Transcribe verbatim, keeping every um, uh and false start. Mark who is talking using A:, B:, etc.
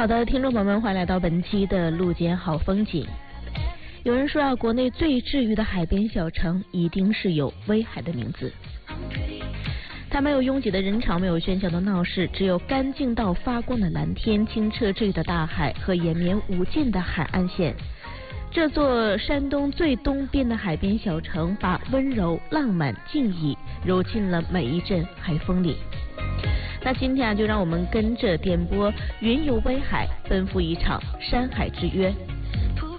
A: 好的，听众朋友们，欢迎来到本期的路见好风景。有人说啊，国内最治愈的海边小城一定是有威海的名字。它没有拥挤的人潮，没有喧嚣的闹市，只有干净到发光的蓝天、清澈治愈的大海和延绵无尽的海岸线。这座山东最东边的海边小城，把温柔、浪漫、静谧揉进了每一阵海风里。那今天啊，就让我们跟着电波云游威海，奔赴一场山海之约。